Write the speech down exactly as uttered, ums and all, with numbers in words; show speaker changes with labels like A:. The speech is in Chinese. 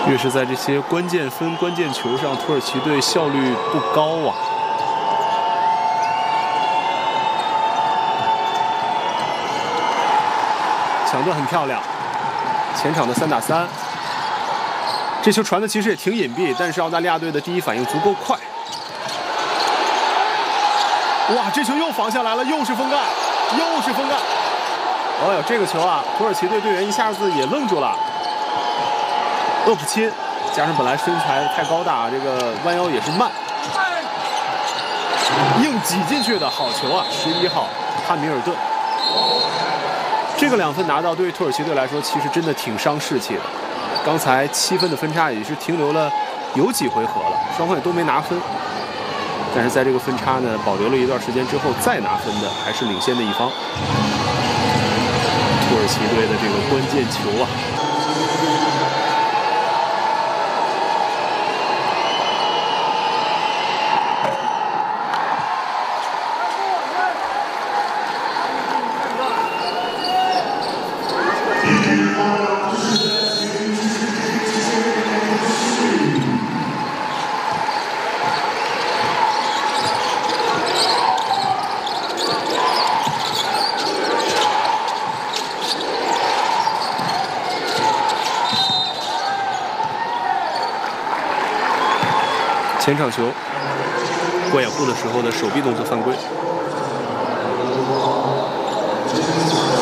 A: 越是在这些关键分、关键球上，土耳其队效率不高啊。抢断很漂亮，前场的三打三。这球传的其实也挺隐蔽，但是澳大利亚队的第一反应足够快。哇，这球又防下来了，又是封盖，又是封盖。哎呦，这个球啊，土耳其队队员一下子也愣住了。厄普钦加上本来身材太高大，这个弯腰也是慢，硬挤进去的好球啊！十一号汉密尔顿，这个两分拿到对于土耳其队来说，其实真的挺伤士气的。刚才七分的分差也是停留了有几回合了，双方也都没拿分。但是在这个分差呢，保留了一段时间之后再拿分的，还是领先的一方。土耳其队的这个关键球啊！前场球，过掩护的时候的手臂动作犯规。